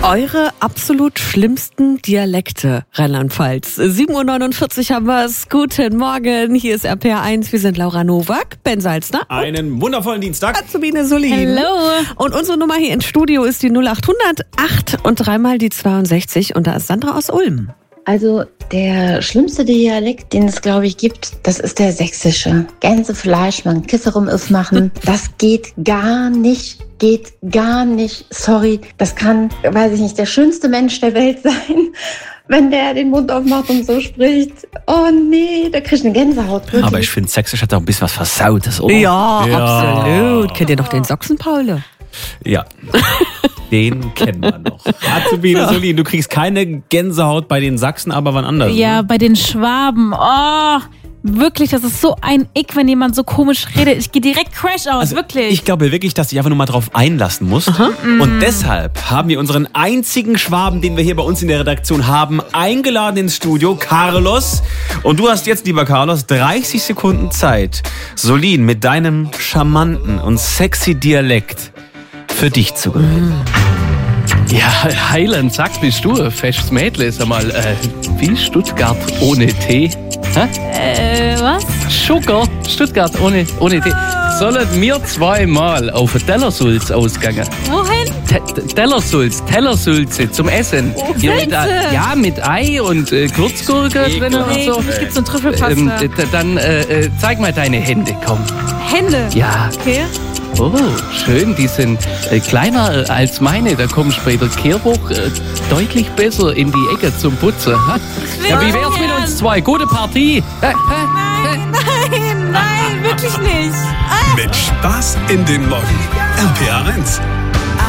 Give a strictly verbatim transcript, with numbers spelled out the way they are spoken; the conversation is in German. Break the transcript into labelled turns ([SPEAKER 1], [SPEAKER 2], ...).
[SPEAKER 1] Eure absolut schlimmsten Dialekte, Rheinland-Pfalz. sieben Uhr neunundvierzig haben wir es. Guten Morgen, hier ist R P R eins. Wir sind Laura Nowak, Ben Salzner.
[SPEAKER 2] Einen wundervollen Dienstag.
[SPEAKER 1] Azubine Solin.
[SPEAKER 3] Hallo.
[SPEAKER 1] Und unsere Nummer hier ins Studio ist die null acht hundert acht und dreimal die zweiundsechzig. Und da ist Sandra aus Ulm.
[SPEAKER 4] Also der schlimmste Dialekt, den es, glaube ich, gibt, das ist der sächsische. Gänsefleisch, man Kisserum aufmachen, das geht gar nicht, geht gar nicht. Sorry, das kann, weiß ich nicht, der schönste Mensch der Welt sein, wenn der den Mund aufmacht und so spricht. Oh nee, da krieg ich eine Gänsehaut. Wirklich.
[SPEAKER 2] Aber ich finde, Sächsisch hat auch ein bisschen was Versautes, oder?
[SPEAKER 1] Ja,
[SPEAKER 2] Ja.
[SPEAKER 1] absolut. Kennt ihr noch den Sachsen-Paule?
[SPEAKER 2] Ja. Den kennen wir noch. Azubine Solin, du kriegst keine Gänsehaut bei den Sachsen, aber wann anders.
[SPEAKER 3] Ja,
[SPEAKER 2] Ne?
[SPEAKER 3] bei den Schwaben. Oh, wirklich, das ist so ein Ick, wenn jemand so komisch redet. Ich gehe direkt Crash aus,
[SPEAKER 2] Also,
[SPEAKER 3] wirklich.
[SPEAKER 2] ich glaube wirklich, dass du dich einfach nur mal drauf einlassen musst. Und deshalb haben wir unseren einzigen Schwaben, den wir hier bei uns in der Redaktion haben, eingeladen ins Studio, Carlos. Und du hast jetzt, lieber Carlos, dreißig Sekunden Zeit, Solin mit deinem charmanten und sexy Dialekt für dich zu gewinnen.
[SPEAKER 5] Ja, Heiland, sag, bist du ein festes Mädel? Sag mal, äh, wie Stuttgart ohne Tee? Hä?
[SPEAKER 3] äh, was?
[SPEAKER 5] Sugar, Stuttgart ohne, ohne Tee. Sollen wir zweimal auf ein Tellersulz ausgehen?
[SPEAKER 3] Wohin?
[SPEAKER 5] Te- Tellersulz, Tellersulze zum Essen. Hier mit,
[SPEAKER 3] Pilze.
[SPEAKER 5] äh, ja, mit Ei und äh, Gewürzgurke drin und
[SPEAKER 3] Nee,
[SPEAKER 5] so.
[SPEAKER 3] für mich gibt's so ein Trüffelpasta.
[SPEAKER 5] Ähm, d- d- dann äh, äh, zeig mal deine Hände, komm.
[SPEAKER 3] Hände.
[SPEAKER 5] Ja.
[SPEAKER 3] Okay.
[SPEAKER 5] Oh, schön, die sind äh, kleiner äh, als meine. Da kommst du bei der Kehrwoche äh, deutlich besser in die Ecke zum Putzen. Ha? Ja, wie wär's mit uns zwei? Gute Partie. Hä? Hä?
[SPEAKER 3] Nein, nein, nein, wirklich nicht.
[SPEAKER 6] Mit Spaß in den Morgen. R P R eins.